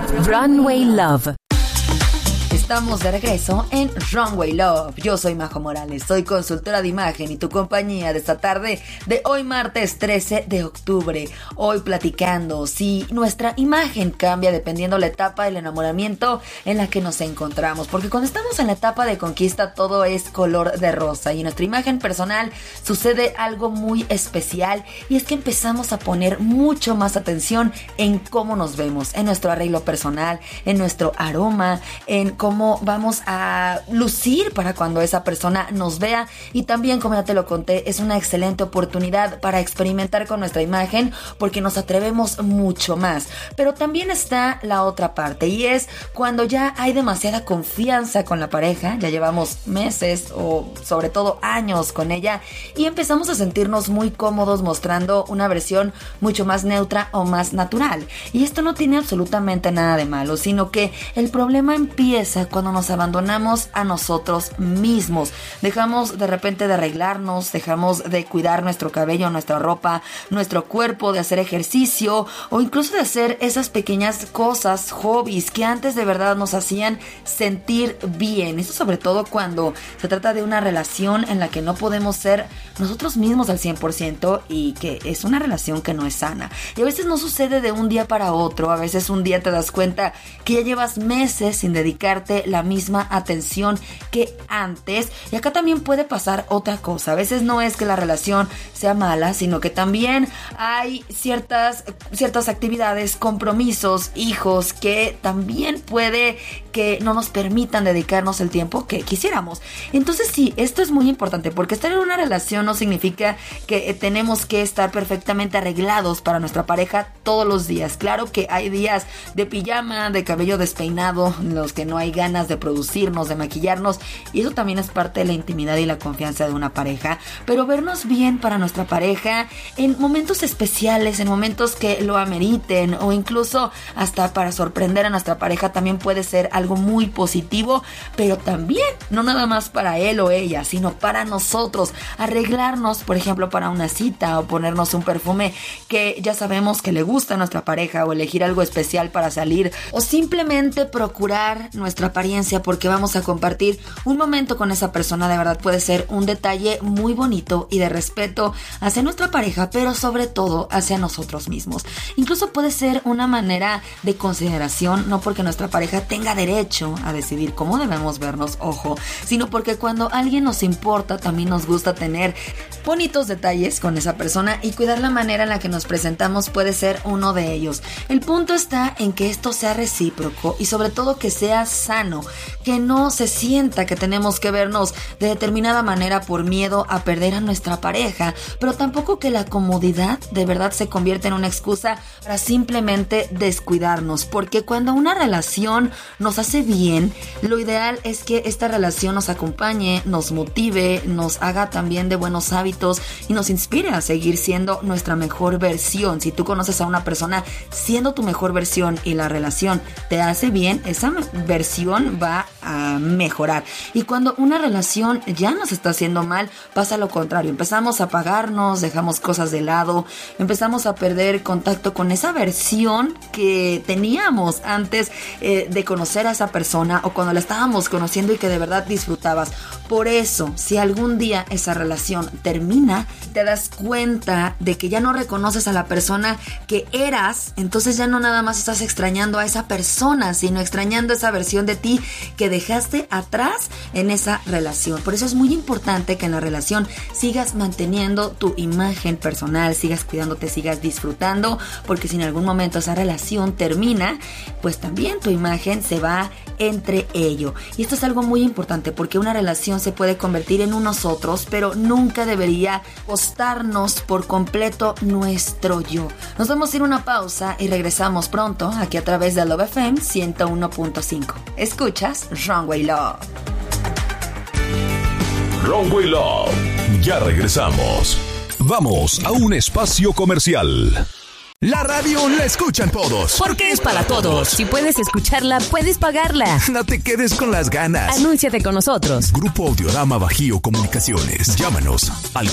Runway Love. Estamos de regreso en Runway Love. Yo soy Majo Morales, soy consultora de imagen y tu compañía de esta tarde de hoy martes 13 de octubre. Hoy platicando si nuestra imagen cambia dependiendo la etapa del enamoramiento en la que nos encontramos. Porque cuando estamos en la etapa de conquista todo es color de rosa y en nuestra imagen personal sucede algo muy especial y es que empezamos a poner mucho más atención en cómo nos vemos, en nuestro arreglo personal, en nuestro aroma, en cómo vamos a lucir para cuando esa persona nos vea y también, como ya te lo conté, es una excelente oportunidad para experimentar con nuestra imagen porque nos atrevemos mucho más. Pero también está la otra parte y es cuando ya hay demasiada confianza con la pareja, ya llevamos meses o sobre todo años con ella y empezamos a sentirnos muy cómodos mostrando una versión mucho más neutra o más natural. Y esto no tiene absolutamente nada de malo, sino que el problema empieza cuando nos abandonamos a nosotros mismos. Dejamos de repente de arreglarnos, dejamos de cuidar nuestro cabello, nuestra ropa, nuestro cuerpo, de hacer ejercicio o incluso de hacer esas pequeñas cosas, hobbies que antes de verdad nos hacían sentir bien. Eso sobre todo cuando se trata de una relación en la que no podemos ser nosotros mismos al 100% y que es una relación que no es sana. Y a veces no sucede de un día para otro, a veces un día te das cuenta que ya llevas meses sin dedicarte la misma atención que antes. Y acá también puede pasar otra cosa. A veces no es que la relación sea mala, sino que también hay ciertas actividades, compromisos, hijos que también puede que no nos permitan dedicarnos el tiempo que quisiéramos. Entonces sí, esto es muy importante porque estar en una relación no significa que tenemos que estar perfectamente arreglados para nuestra pareja todos los días. Claro que hay días de pijama, de cabello despeinado, en los que no hay ganas de producirnos, de maquillarnos, y eso también es parte de la intimidad y la confianza de una pareja, pero vernos bien para nuestra pareja en momentos especiales, en momentos que lo ameriten o incluso hasta para sorprender a nuestra pareja también puede ser algo muy positivo, pero también no nada más para él o ella, sino para nosotros. Arreglarnos, por ejemplo, para una cita o ponernos un perfume que ya sabemos que le gusta a nuestra pareja o elegir algo especial para salir o simplemente procurar nuestra apariencia porque vamos a compartir un momento con esa persona. De verdad puede ser un detalle muy bonito y de respeto hacia nuestra pareja, pero sobre todo hacia nosotros mismos. Incluso puede ser una manera de consideración, no porque nuestra pareja tenga derecho a decidir cómo debemos vernos, ojo, sino porque cuando alguien nos importa también nos gusta tener bonitos detalles con esa persona y cuidar la manera en la que nos presentamos puede ser uno de ellos. El punto está en que esto sea recíproco y sobre todo que sea sano, que no se sienta que tenemos que vernos de determinada manera por miedo a perder a nuestra pareja, pero tampoco que la comodidad de verdad se convierta en una excusa para simplemente descuidarnos, porque cuando una relación nos hace bien, lo ideal es que esta relación nos acompañe, nos motive, nos haga también de buenos hábitos y nos inspire a seguir siendo nuestra mejor versión. Si tú conoces a una persona siendo tu mejor versión y la relación te hace bien, esa versión va a mejorar. Y cuando una relación ya nos está haciendo mal, pasa lo contrario. Empezamos a apagarnos, dejamos cosas de lado, empezamos a perder contacto con esa versión que teníamos antes de conocer a esa persona o cuando la estábamos conociendo y que de verdad disfrutabas. Por eso, si algún día esa relación termina, te das cuenta de que ya no reconoces a la persona que eras, entonces ya no nada más estás extrañando a esa persona, sino extrañando esa versión de ti que dejaste atrás en esa relación. Por eso es muy importante que en la relación sigas manteniendo tu imagen personal, sigas cuidándote, sigas disfrutando, porque si en algún momento esa relación termina, pues también tu imagen se va entre ello. Y esto es algo muy importante porque una relación se puede convertir en un nosotros, pero nunca debería costarnos por completo nuestro yo. Nos vamos a ir a una pausa y regresamos pronto aquí a través de Love FM 101.5. Escuchas Runway Love. Runway Love. Ya regresamos. Vamos a un espacio comercial. La radio la escuchan todos. Porque es para todos. Si puedes escucharla, puedes pagarla. No te quedes con las ganas. Anúnciate con nosotros. Grupo Audiorama Bajío Comunicaciones. Llámanos al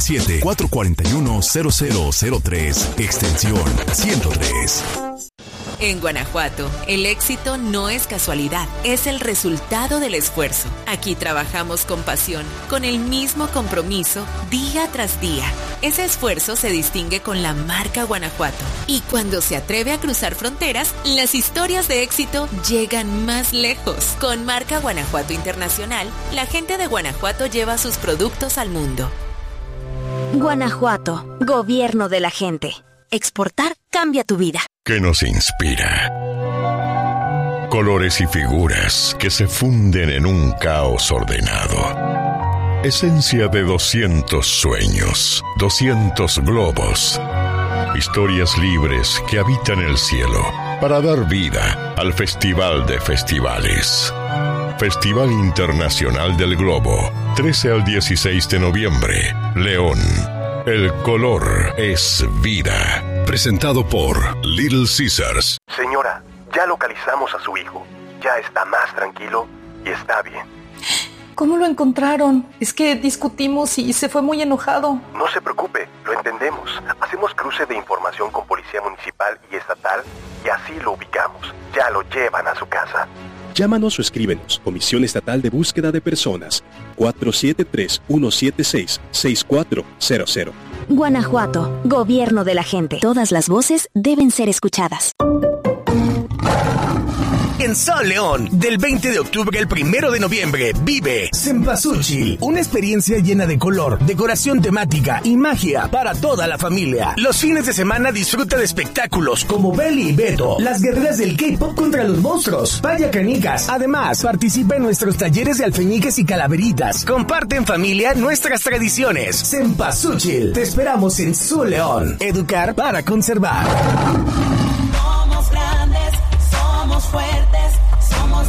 477-441-0003, extensión 103. En Guanajuato, el éxito no es casualidad, es el resultado del esfuerzo. Aquí trabajamos con pasión, con el mismo compromiso, día tras día. Ese esfuerzo se distingue con la marca Guanajuato. Y cuando se atreve a cruzar fronteras, las historias de éxito llegan más lejos. Con marca Guanajuato Internacional, la gente de Guanajuato lleva sus productos al mundo. Guanajuato, gobierno de la gente. Exportar cambia tu vida. ¿Qué nos inspira? Colores y figuras que se funden en un caos ordenado. Esencia de 200 sueños, 200 globos. Historias libres que habitan el cielo para dar vida al Festival de Festivales. Festival Internacional del Globo, 13 al 16 de noviembre, León. El color es vida. Presentado por Little Caesars. Señora, ya localizamos a su hijo. Ya está más tranquilo y está bien. ¿Cómo lo encontraron? Es que discutimos y se fue muy enojado. No se preocupe, lo entendemos. Hacemos cruce de información con Policía Municipal y Estatal y así lo ubicamos. Ya lo llevan a su casa. Llámanos o escríbenos. Comisión Estatal de Búsqueda de Personas. 473-176-6400. Guanajuato, gobierno de la gente. Todas las voces deben ser escuchadas. En Sol León, del 20 de octubre al 1 de noviembre, vive Cempasúchil, una experiencia llena de color, decoración temática y magia para toda la familia. Los fines de semana disfruta de espectáculos como Belly y Beto, las guerreras del K-pop contra los monstruos, Paya Canicas. Además, participa en nuestros talleres de alfeñiques y calaveritas. Comparte en familia nuestras tradiciones. Cempasúchil, te esperamos en Sol León. Educar para conservar. Somos grandes, somos fuertes, somos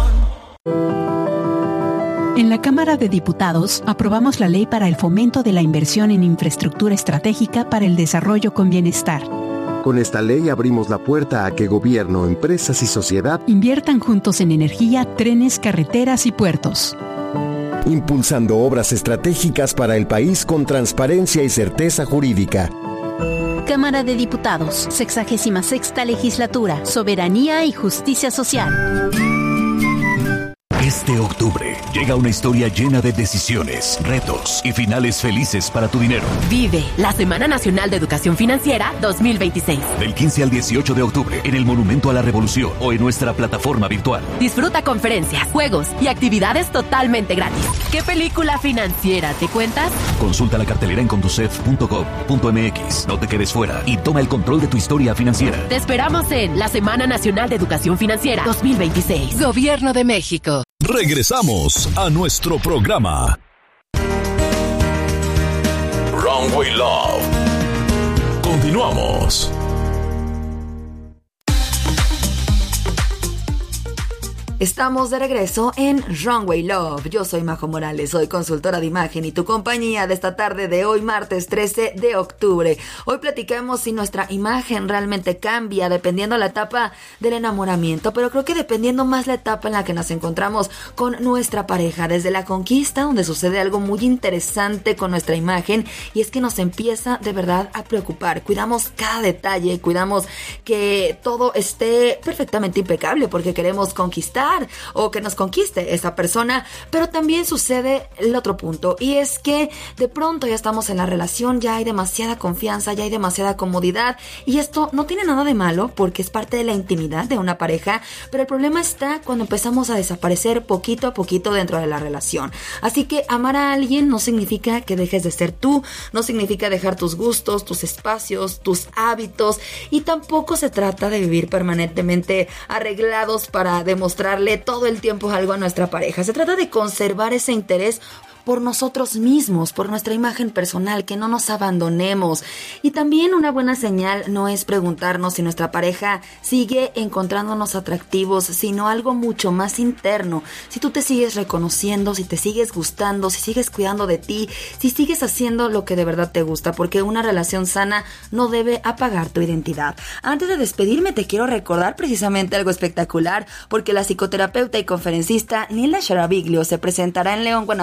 León. En la Cámara de Diputados aprobamos la ley para el fomento de la inversión en infraestructura estratégica para el desarrollo con bienestar. Con esta ley abrimos la puerta a que gobierno, empresas y sociedad inviertan juntos en energía, trenes, carreteras y puertos. Impulsando obras estratégicas para el país con transparencia y certeza jurídica. Cámara de Diputados, 66ª Legislatura, Soberanía y Justicia Social. Este octubre llega una historia llena de decisiones, retos y finales felices para tu dinero. Vive la Semana Nacional de Educación Financiera 2026. Del 15 al 18 de octubre en el Monumento a la Revolución o en nuestra plataforma virtual. Disfruta conferencias, juegos y actividades totalmente gratis. ¿Qué película financiera te cuentas? Consulta la cartelera en conducef.gov.mx. No te quedes fuera y toma el control de tu historia financiera. Te esperamos en la Semana Nacional de Educación Financiera 2026. Gobierno de México. Regresamos a nuestro programa. Runway Love. Continuamos. Estamos de regreso en Runway Love. Yo soy Majo Morales, soy consultora de imagen y tu compañía de esta tarde de hoy, martes 13 de octubre. Hoy platicamos si nuestra imagen realmente cambia dependiendo la etapa del enamoramiento, pero creo que dependiendo más la etapa en la que nos encontramos con nuestra pareja. Desde la conquista, donde sucede algo muy interesante con nuestra imagen, y es que nos empieza de verdad a preocupar. Cuidamos cada detalle, cuidamos que todo esté perfectamente impecable porque queremos conquistar o que nos conquiste esa persona, pero también sucede el otro punto, y es que de pronto ya estamos en la relación, ya hay demasiada confianza, ya hay demasiada comodidad, y esto no tiene nada de malo porque es parte de la intimidad de una pareja, pero el problema está cuando empezamos a desaparecer poquito a poquito dentro de la relación. Así que amar a alguien no significa que dejes de ser tú, no significa dejar tus gustos, tus espacios, tus hábitos, y tampoco se trata de vivir permanentemente arreglados para demostrarle todo el tiempo algo a nuestra pareja. Se trata de conservar ese interés por nosotros mismos, por nuestra imagen personal, que no nos abandonemos. Y también una buena señal no es preguntarnos si nuestra pareja sigue encontrándonos atractivos, sino algo mucho más interno. Si tú te sigues reconociendo, si te sigues gustando, si sigues cuidando de ti, si sigues haciendo lo que de verdad te gusta, porque una relación sana no debe apagar tu identidad. Antes de despedirme, te quiero recordar precisamente algo espectacular, porque la psicoterapeuta y conferencista Nilda Sharaviglio se presentará en León, Guanajuato con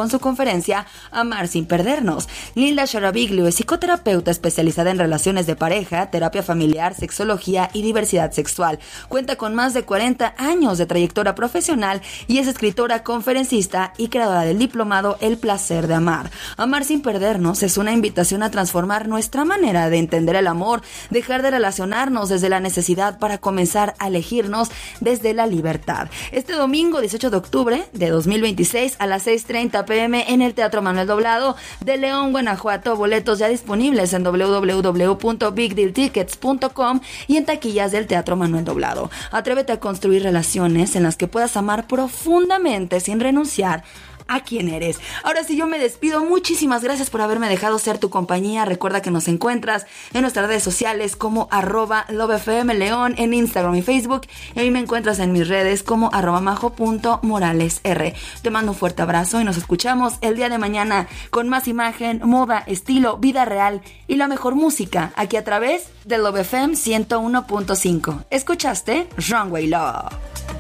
con su conferencia Amar sin perdernos. Lilda Sharaviglio es psicoterapeuta especializada en relaciones de pareja, terapia familiar, sexología y diversidad sexual. Cuenta con más de 40 años de trayectoria profesional y es escritora, conferencista y creadora del diplomado El placer de amar. Amar sin perdernos es una invitación a transformar nuestra manera de entender el amor, dejar de relacionarnos desde la necesidad para comenzar a elegirnos desde la libertad. Este domingo 18 de octubre de 2026 a las 6:30 p.m. en el Teatro Manuel Doblado de León, Guanajuato. Boletos ya disponibles en www.bigdealtickets.com y en taquillas del Teatro Manuel Doblado. Atrévete a construir relaciones en las que puedas amar profundamente sin renunciar a quién eres. Ahora sí, yo me despido. Muchísimas gracias por haberme dejado ser tu compañía. Recuerda que nos encuentras en nuestras redes sociales como @lovefmleon en Instagram y Facebook, y a mí me encuentras en mis redes como @majo.moralesr. Te mando un fuerte abrazo y nos escuchamos el día de mañana con más imagen, moda, estilo, vida real y la mejor música aquí a través de Love FM 101.5. ¿Escuchaste? Runway Love.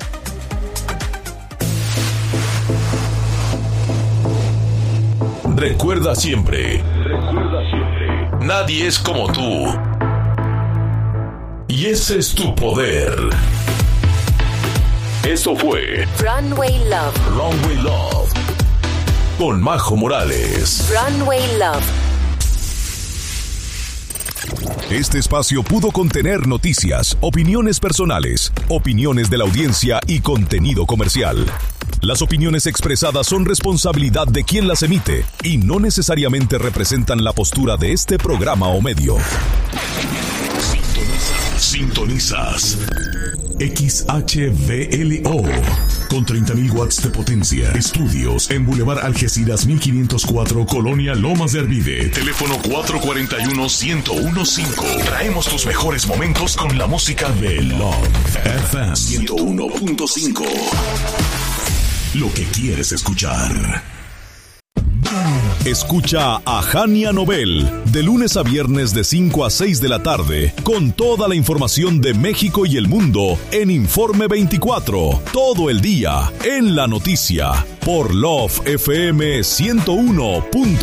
Recuerda siempre, nadie es como tú. Y ese es tu poder. Esto fue Runway Love. Runway Love con Majo Morales. Runway Love. Este espacio pudo contener noticias, opiniones personales, opiniones de la audiencia y contenido comercial. Las opiniones expresadas son responsabilidad de quien las emite y no necesariamente representan la postura de este programa o medio. Sintonizas XHVLO con 30.000 watts de potencia. Estudios en Boulevard Algeciras 1504, Colonia Lomas de Arvide. Teléfono 441-1015. Traemos tus mejores momentos con la música de Love FM 101.5. Lo que quieres escuchar. Escucha a Jania Nobel de lunes a viernes de 5 a 6 de la tarde con toda la información de México y el mundo en Informe 24, todo el día en la noticia por Love FM 101.5.